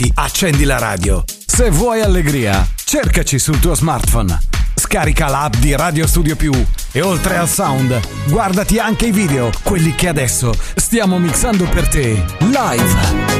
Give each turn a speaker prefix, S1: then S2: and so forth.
S1: effetti, accendi la radio. Se vuoi allegria, cercaci sul tuo smartphone. Scarica l'app di Radio Studio Più e oltre al sound, guardati anche i video, quelli che adesso stiamo mixando per te, live.